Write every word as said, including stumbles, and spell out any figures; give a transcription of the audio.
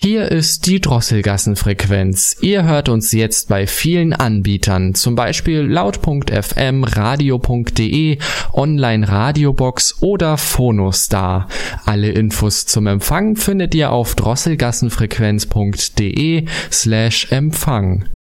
Hier ist die Drosselgassenfrequenz. Ihr hört uns jetzt bei vielen Anbietern, zum Beispiel laut punkt f m, radio punkt de, Online Radiobox oder Phonostar. Alle Infos zum Empfang findet ihr auf drosselgassenfrequenz punkt de slash Empfang.